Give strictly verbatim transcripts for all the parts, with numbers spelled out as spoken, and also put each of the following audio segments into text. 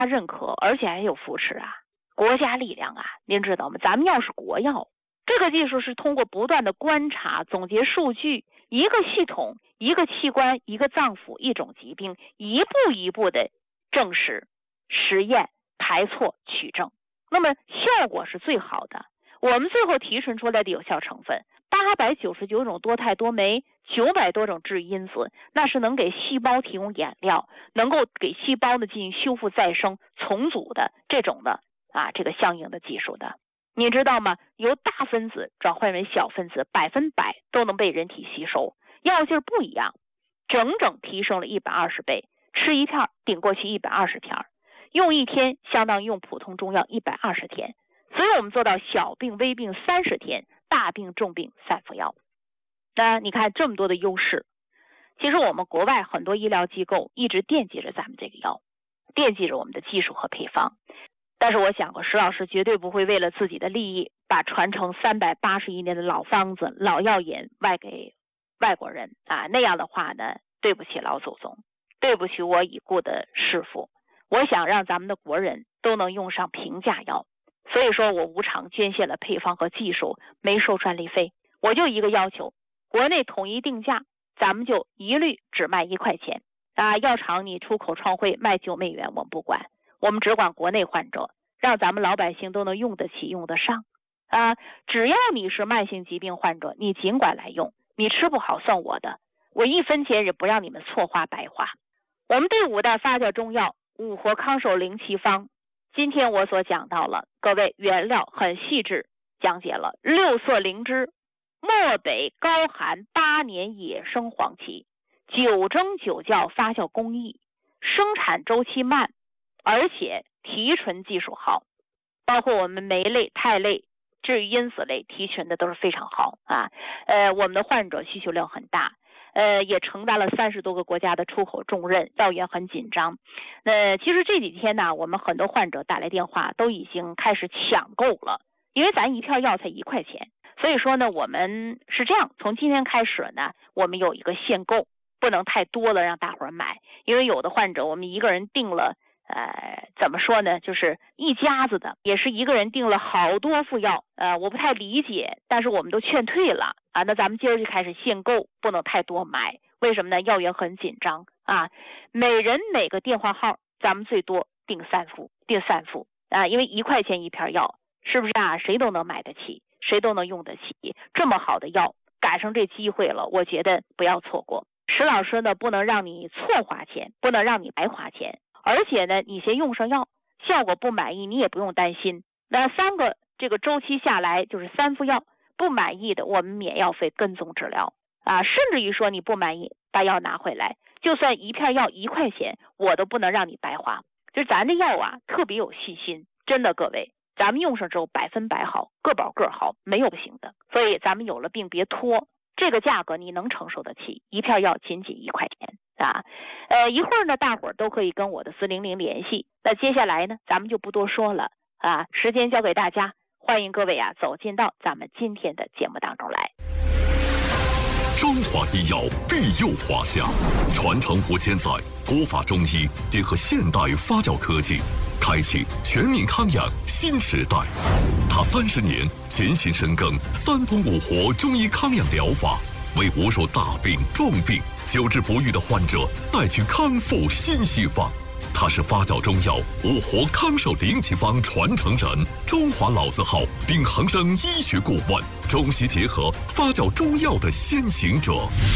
认可，而且还有扶持啊，国家力量啊，您知道吗？咱们药是国药，这个技术是通过不断的观察、总结数据，一个系统、一个器官、一个脏腑、一种疾病，一步一步的证实、实验、排错、取证，那么效果是最好的。我们最后提纯出来的有效成分八百九十九种多肽多酶，九百多种致因子，那是能给细胞提供养料，能够给细胞呢进行修复再生重组的这种的啊这个相应的技术的。你知道吗？由大分子转换为小分子，百分百都能被人体吸收，药劲不一样，整整提升了一百二十倍，吃一片顶过去一百二十片，用一天相当于用普通中药一百二十天。所以我们做到小病微病三十天，大病重病三服药。那你看这么多的优势，其实我们国外很多医疗机构一直惦记着咱们这个药，惦记着我们的技术和配方。但是我想过，石老师绝对不会为了自己的利益，把传承三百八十一年的老方子、老药引外给外国人啊！那样的话呢，对不起老祖宗，对不起我已故的师父。我想让咱们的国人都能用上平价药。所以说我无偿捐献了配方和技术，没收专利费。我就一个要求，国内统一定价，咱们就一律只卖一块钱啊！药厂你出口创汇卖九美元，我们不管，我们只管国内患者，让咱们老百姓都能用得起、用得上啊！只要你是慢性疾病患者，你尽管来用，你吃不好算我的，我一分钱也不让你们错花白花。我们第五代发酵中药五活康寿灵奇方。今天我所讲到了，各位原料很细致讲解了六色灵芝、漠北高寒八年野生黄芪，九蒸九酵发酵工艺，生产周期慢，而且提纯技术好，包括我们酶类、肽类、至于因子类提纯的都是非常好啊。呃，我们的患者需求量很大。呃，也承担了三十多个国家的出口重任，药源很紧张。呃，其实这几天呢，我们很多患者打来电话，都已经开始抢购了，因为咱一片药才一块钱，所以说呢，我们是这样，从今天开始呢，我们有一个限购，不能太多了让大伙儿买，因为有的患者我们一个人订了。呃，怎么说呢？就是一家子的，也是一个人订了好多副药，呃，我不太理解，但是我们都劝退了啊。那咱们今儿就开始限购，不能太多买，为什么呢？药源很紧张啊。每人每个电话号，咱们最多订三副，订三副啊，因为一块钱一片药，是不是啊？谁都能买得起，谁都能用得起，这么好的药，赶上这机会了，我觉得不要错过。石老师呢，不能让你错花钱，不能让你白花钱。而且呢，你先用上药，效果不满意你也不用担心。那三个这个周期下来就是三副药，不满意的我们免药费跟踪治疗啊，甚至于说你不满意把药拿回来，就算一片药一块钱，我都不能让你白花。就咱的药啊，特别有细心，真的各位，咱们用上之后百分百好，个保个好，没有不行的。所以咱们有了病别拖，这个价格你能承受得起，一片药仅仅一块钱。啊，呃，一会儿呢，大伙儿都可以跟我的四零零联系。那接下来呢，咱们就不多说了啊，时间交给大家，欢迎各位啊走进到咱们今天的节目当中来。 中华医药庇佑华夏，传承五千载，古法中医结合现代发酵科技，开启全民康养新时代。他三十年潜心深耕三通五活中医康养疗法，为无数大病重病久治不愈的患者带去康复新希望。他是发酵中药五活康寿灵奇方传承人，中华老字号鼎恒生医学顾问，中西结合发酵中药的先行者。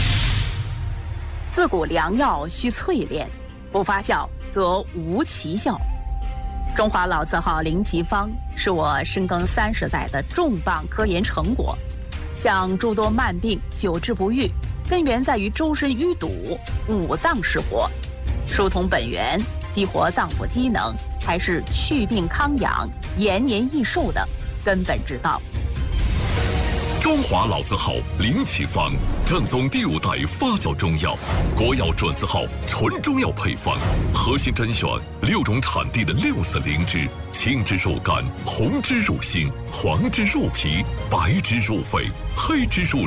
自古良药须淬炼，不发酵则无奇效。中华老字号灵奇方是我深耕三十载的重磅科研成果，将诸多慢病久治不愈，根源在于周身淤堵，五脏失活，疏通本源，激活脏腑机能，才是祛病康养、延年益寿的根本之道。 中华老字号灵奇方，正宗第五代发酵中药，国药准字号纯中药配方，核心甄选六种产地的六色灵芝，青汁入肝，红汁入心，黄汁入脾，白汁入肺，黑汁入肾，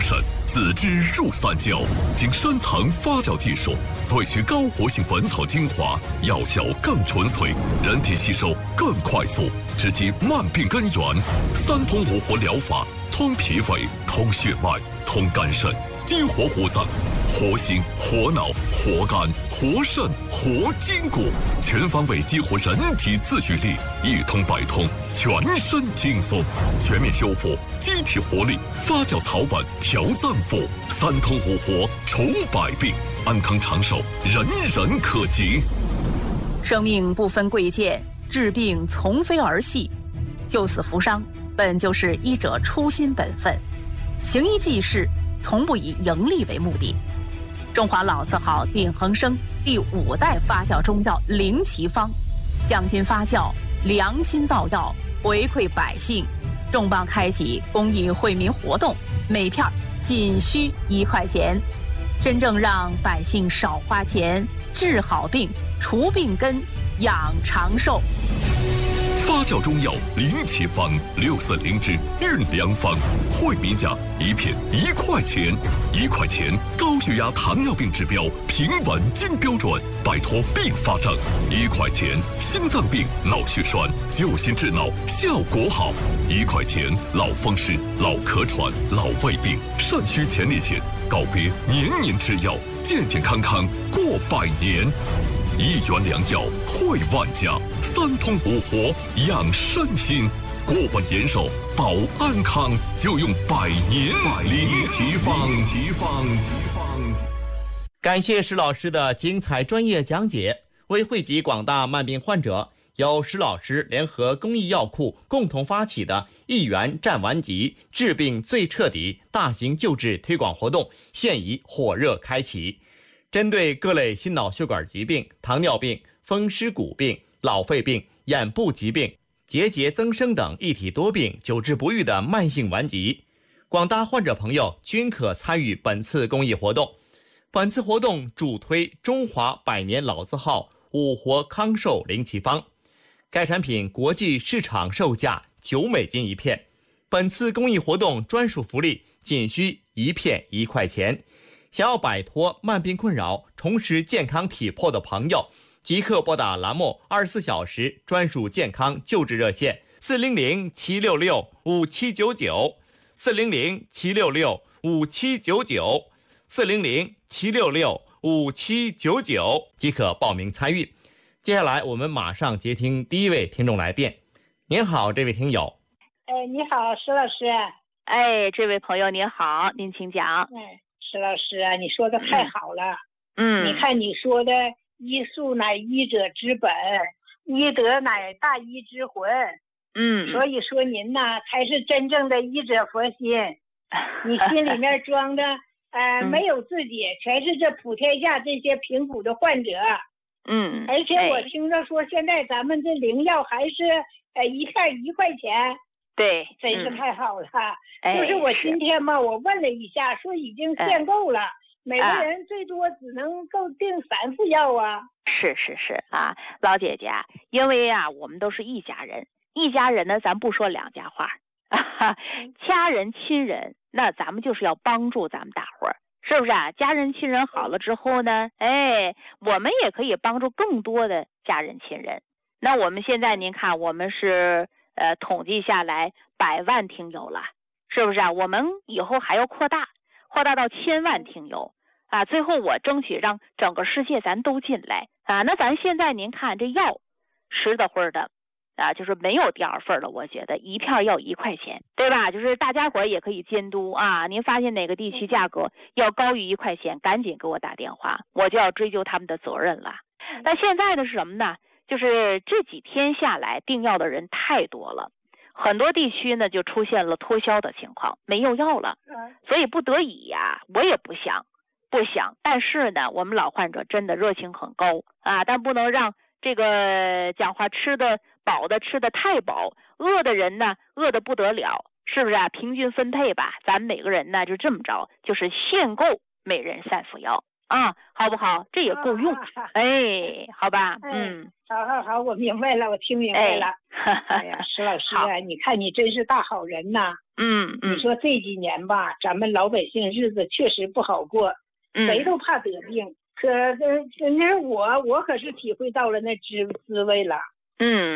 自制入三焦，经深层发酵技术萃取高活性本草精华，药效更纯粹，人体吸收更快速，直击慢病根源。三通五活疗法，通脾胃，通血脉，通肝肾，激活活脏，活心、活脑、活肝、活肾、活筋骨，全方位激活人体自愈力，一通百通，全身轻松，全面修复机体活力，发酵草本调脏腑，三通五活除百病，安康长寿人人可及。 生命不分贵贱，治病从非儿戏，救死扶伤本就是医者初心本分，行医济世从不以盈利为目的。中华老字号鼎恒生第五代发酵中药灵奇方，匠心发酵，良心造药，回馈百姓。重磅开启公益惠民活动，每片仅需一块钱，真正让百姓少花钱，治好病，除病根，养长寿。 发酵中药灵奇方六四零之运良方，惠民价一片一块钱，一块钱高血压、糖尿病指标平稳金标准，摆脱并发症。一块钱心脏病、脑血栓救心治脑效果好。一块钱老风湿、老咳喘、老胃病、肾虚前列腺告别年年吃药，健健康康过百年。一元良药惠万家，三通五活养身心，过问延寿保安康，就用百年灵奇方。 感谢石老师的精彩专业讲解。为惠及广大慢病患者，由石老师联合公益药库共同发起的一元战顽疾，治病最彻底大型救治推广活动现已火热开启。针对各类心脑血管疾病、糖尿病、风湿骨病、老肺病、眼部疾病、结节增生等一体多病久治不愈的慢性顽疾，广大患者朋友均可参与本次公益活动。本次活动主推中华百年老字号五活康寿灵奇方，该产品国际市场售价九美金一片，本次公益活动专属福利仅需一片一块钱。想要摆脱慢病困扰，重拾健康体魄的朋友，即刻拨打栏目二十四小时专属健康救治热线四零零七六六五七九九，四零零七六六五七九九，四零零七六六五七九九，即可报名参与。接下来我们马上接听第一位听众来电。您好，这位听友。 哎，你好，石老师。 哎，这位朋友您好，您请讲。 哎，石老师啊，你说的太好了。 嗯， 你看你说的医术乃医者之本，医德乃大医之魂。 嗯， 所以说您呐才是真正的医者佛心。你心里面装的呃、嗯、没有自己，全是这普天下这些贫苦的患者。 嗯， 而且我听着说现在咱们这灵药还是呃一片一块钱。 对， 真是太好了。 嗯、 就是我今天嘛，我问了一下，说已经限购了，嗯、每个人最多只能够订三副药啊。 是是是啊，老姐姐，因为啊，我们都是一家人，一家人呢，咱不说两家话，啊、家人亲人，那咱们就是要帮助咱们大伙儿，是不是啊？家人亲人好了之后呢，哎，我们也可以帮助更多的家人亲人。那我们现在您看，我们是。呃，统计下来百万听友了，是不是啊？我们以后还要扩大，扩大到千万听友啊！最后我争取让整个世界咱都进来啊！那咱现在您看这药，实的会的啊，就是没有第二份了。我觉得一片要一块钱，对吧？就是大家伙也可以监督啊。您发现哪个地区价格要高于一块钱，赶紧给我打电话，我就要追究他们的责任了。那现在的是什么呢？就是这几天下来订药的人太多了，很多地区呢就出现了脱销的情况，没有药了，所以不得已呀、啊，我也不想不想，但是呢，我们老患者真的热情很高啊，但不能让这个讲话吃的饱的吃的太饱，饿的人呢饿得不得了，是不是啊？平均分配吧，咱每个人呢就这么着，就是限购每人三副药。啊，好不好？这也够用，啊、哎，好吧， 哎、 嗯， 好好好，我明白了，我听明白了。哎, 哎呀，石老师啊，你看你真是大好人呐！ 嗯嗯， 你说这几年吧，咱们老百姓日子确实不好过， 嗯谁都怕得病。可这那我我可是体会到了那滋滋味了。 嗯